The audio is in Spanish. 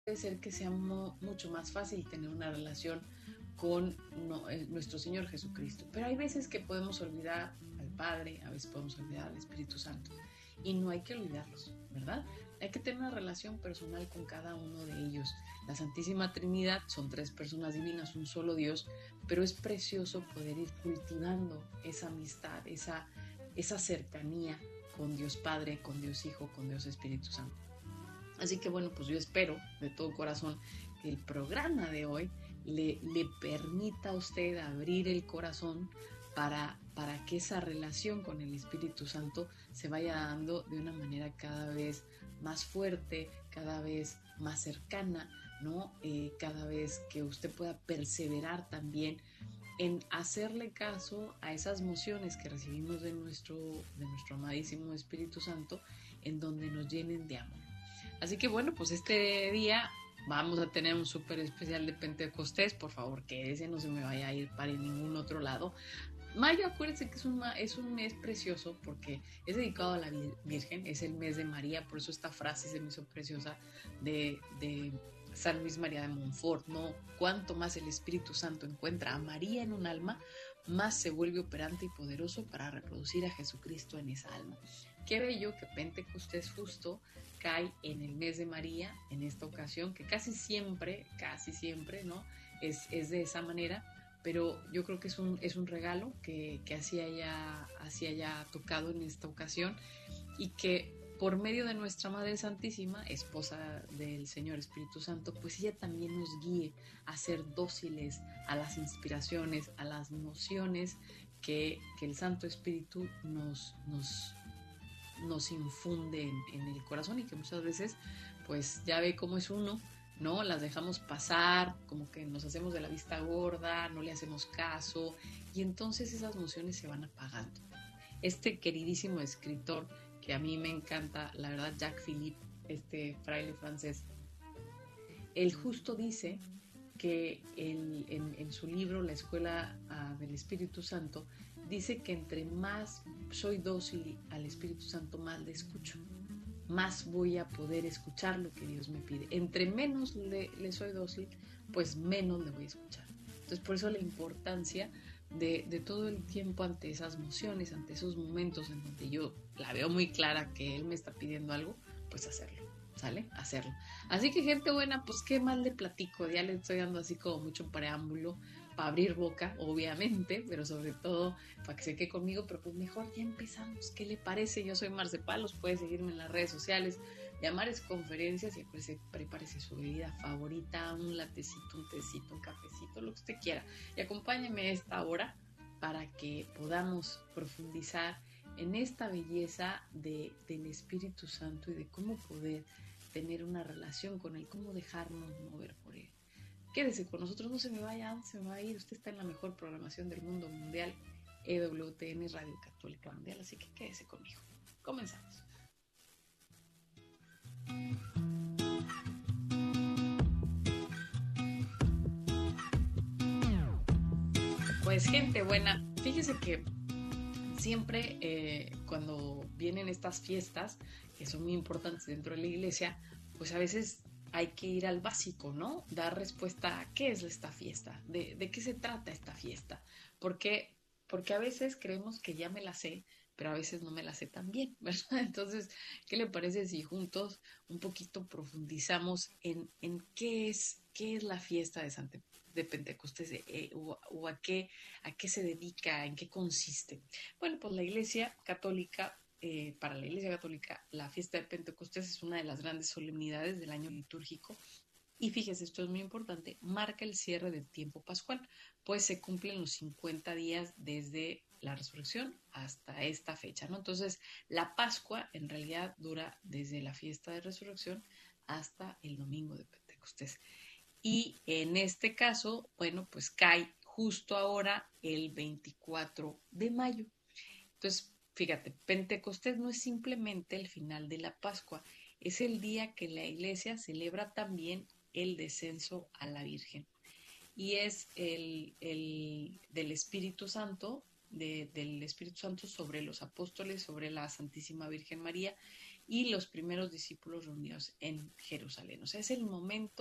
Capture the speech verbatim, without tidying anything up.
puede ser que sea mo- mucho más fácil tener una relación con no, eh, nuestro Señor Jesucristo. Pero hay veces que podemos olvidar al Padre, a veces podemos olvidar al Espíritu Santo. Y no hay que olvidarlos, ¿verdad? Hay que tener una relación personal con cada uno de ellos. La Santísima Trinidad son tres personas divinas, un solo Dios, pero es precioso poder ir cultivando esa amistad, esa, esa cercanía con Dios Padre, con Dios Hijo, con Dios Espíritu Santo. Así que bueno, pues yo espero de todo corazón que el programa de hoy le, le permita a usted abrir el corazón para, para que esa relación con el Espíritu Santo se vaya dando de una manera cada vez más fuerte, cada vez más cercana, ¿no? Eh, cada vez que usted pueda perseverar también en hacerle caso a esas mociones que recibimos de nuestro, de nuestro amadísimo Espíritu Santo, en donde nos llenen de amor. Así que bueno, pues este día vamos a tener un súper especial de Pentecostés. Por favor, quédese, no se me vaya a ir para ningún otro lado. Mayo, acuérdense que es un, es un mes precioso porque es dedicado a la Virgen, es el mes de María, por eso esta frase se me hizo preciosa de, de San Luis María de Montfort, ¿no? Cuanto más el Espíritu Santo encuentra a María en un alma, más se vuelve operante y poderoso para reproducir a Jesucristo en esa alma. Qué bello que Pentecostés justo cae en el mes de María, en esta ocasión, que casi siempre, casi siempre, ¿no? Es, es de esa manera, pero yo creo que es un, es un regalo que, que así, haya, así haya tocado en esta ocasión y que por medio de nuestra Madre Santísima, esposa del Señor Espíritu Santo, pues ella también nos guíe a ser dóciles a las inspiraciones, a las nociones que, que el Santo Espíritu nos, nos, nos infunde en, en el corazón y que muchas veces, pues ya ve cómo es uno, ¿no? Las dejamos pasar, como que nos hacemos de la vista gorda, no le hacemos caso y entonces esas emociones se van apagando. Este queridísimo escritor que a mí me encanta, la verdad, Jacques Philippe, este fraile francés, él justo dice que él, en, en, su libro La Escuela uh, del Espíritu Santo, dice que entre más soy dócil al Espíritu Santo, más le escucho, más voy a poder escuchar lo que Dios me pide. Entre menos le, le soy dócil, pues menos le voy a escuchar. Entonces, por eso la importancia de, de todo el tiempo ante esas emociones, ante esos momentos en donde yo la veo muy clara que Él me está pidiendo algo, pues hacerlo. ¿Sale? Hacerlo. Así que gente buena, pues qué más le platico, ya le estoy dando así como mucho preámbulo para abrir boca, obviamente, pero sobre todo para que se quede conmigo, pero pues mejor ya empezamos, ¿qué le parece? Yo soy Marce Palos, puede seguirme en las redes sociales, Llamares Conferencias y pues prepárese su bebida favorita, un latecito, un tecito, un cafecito, lo que usted quiera, y acompáñeme a esta hora para que podamos profundizar en esta belleza de, del Espíritu Santo y de cómo poder tener una relación con Él, cómo dejarnos mover por Él. Quédese con nosotros, no se me vaya, no se me va a ir. Usted está en la mejor programación del mundo mundial, E W T N Radio Católica Mundial, así que quédese conmigo. Comenzamos. Pues gente buena, fíjese que siempre eh, cuando vienen estas fiestas, que son muy importantes dentro de la iglesia, pues a veces hay que ir al básico, ¿no? Dar respuesta a qué es esta fiesta, de, de qué se trata esta fiesta. Porque, porque a veces creemos que ya me la sé, pero a veces no me la sé tan bien, ¿verdad? Entonces, ¿qué le parece si juntos un poquito profundizamos en, en qué es, qué es la fiesta de Santa de Pentecostés eh, o, o a qué a qué se dedica, en qué consiste? Bueno, pues la Iglesia Católica, eh, para la Iglesia Católica, la fiesta de Pentecostés es una de las grandes solemnidades del año litúrgico. Y fíjese, esto es muy importante, marca el cierre del tiempo pascual, pues se cumplen los cincuenta días desde la resurrección hasta esta fecha, ¿no? Entonces, la Pascua en realidad dura desde la fiesta de resurrección hasta el domingo de Pentecostés. Y en este caso, bueno, pues cae justo ahora el veinticuatro de mayo. Entonces, fíjate, Pentecostés no es simplemente el final de la Pascua, es el día que la iglesia celebra también el descenso a la Virgen. Y es el, el del Espíritu Santo, de, del Espíritu Santo sobre los apóstoles, sobre la Santísima Virgen María, y los primeros discípulos reunidos en Jerusalén. O sea, es el momento